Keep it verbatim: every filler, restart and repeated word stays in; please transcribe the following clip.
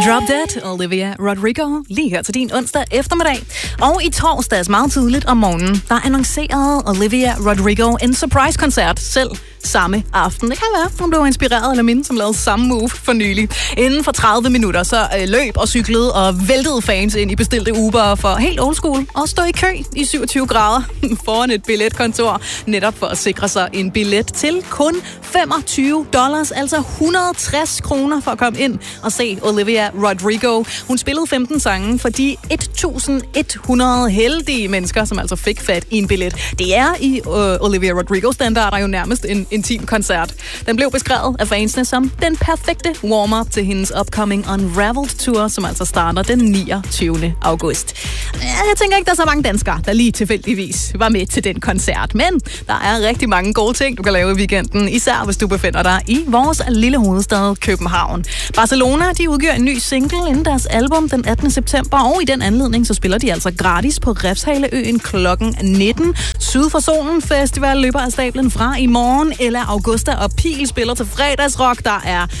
Drop Dead, Olivia Rodrigo, lige her til din onsdag eftermiddag. Og i torsdags meget tidligt om morgenen, der annoncerede Olivia Rodrigo en surprise-koncert selv samme aften. Det kan være, hun blev inspireret eller minde, som lavede samme move for nylig. Inden for tredive minutter, så øh, løb og cyklede og væltede fans ind i bestilte Uber for helt old school og stå i kø i syvogtyve grader foran et billetkontor, netop for at sikre sig en billet til kun femogtyve dollars, altså et hundrede og tres kroner for at komme ind og se Olivia Rodrigo. Hun spillede femten sange for de tusind et hundrede heldige mennesker, som altså fik fat i en billet. Det er i øh, Olivia Rodrigo-standarder jo nærmest en intim koncert. Den blev beskrevet af fansene som den perfekte warm-up til hendes upcoming Unraveled Tour, som altså starter den niogtyvende august. Jeg tænker ikke, der er så mange danskere, der lige tilfældigvis var med til den koncert, men der er rigtig mange gode ting, du kan lave i weekenden, især hvis du befinder dig i vores lille hovedstad København. Barcelona, de udgiver en ny single inden deres album den attende september, og i den anledning så spiller de altså gratis på Refshaleøen klokken nitten. Syd for Solen Festival løber af stablen fra i morgen. Ella Augusta og Pil spiller til fredagsrock. Der er